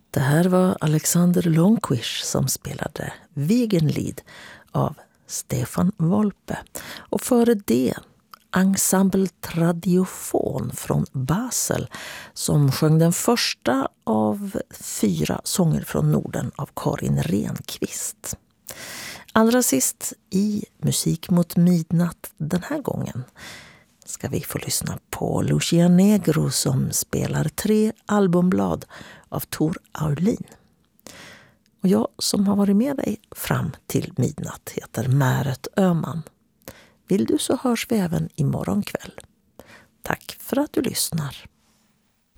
Det här var Alexander Långqvist som spelade Wegenlied av Stefan Wolpe. Och före det Ensemble Tradiofon från Basel som sjöng den första av 4 sånger från Norden av Karin Renqvist. Allra sist i Musik mot midnatt den här gången ska vi få lyssna på Lucia Negro som spelar 3 albumblad av Tor Aulin. Och jag som har varit med dig fram till midnatt heter Märet Öman. Vill du så hörs vi även imorgon kväll. Tack för att du lyssnar.